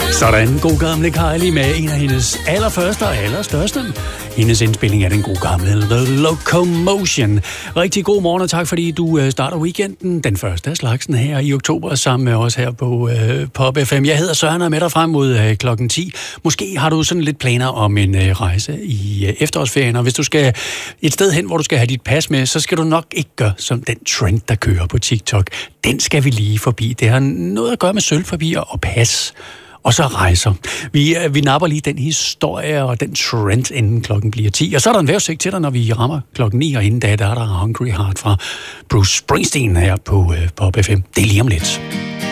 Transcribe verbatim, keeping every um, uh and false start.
Sådan, god gamle Kylie med en af hendes allerførste og allerstørste. Hendes indspilling af den gode gamle The Locomotion. Rigtig god morgen, og tak fordi du starter weekenden, den første af slagsen her i oktober, sammen med os her på øh, Pop F M. Jeg hedder Søren og er med dig frem mod øh, klokken ti. Måske har du sådan lidt planer om en øh, rejse i øh, efterårsferien, og hvis du skal et sted hen, hvor du skal have dit pas med, så skal du nok ikke gøre som den trend, der kører på TikTok. Den skal vi lige forbi. Det har noget at gøre med sølvpapir og pas. Og så rejser. Vi, vi napper lige den historie og den trend, inden klokken bliver ti. Og så er der en vejrudsigt til dig, når vi rammer klokken ni, og inden da, der er der Hungry Heart fra Bruce Springsteen her på uh, Pop F M. Det er lige om lidt.